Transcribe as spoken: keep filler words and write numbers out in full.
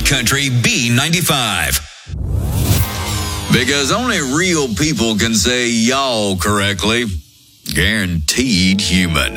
Country B ninety-five. Because only real people can say y'all correctly. Guaranteed human.